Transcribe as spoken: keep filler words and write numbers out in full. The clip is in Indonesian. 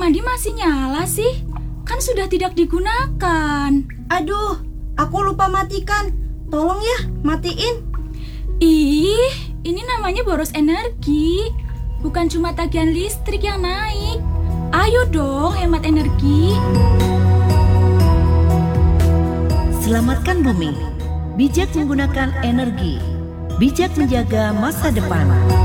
mandi masih nyala sih? Kan sudah tidak digunakan. Aduh, aku lupa matikan. Tolong ya, matiin. Ih, ini namanya boros energi. Bukan cuma tagihan listrik yang naik. Ayo dong hemat energi. Selamatkan bumi. Bijak menggunakan energi. Bijak menjaga masa depan.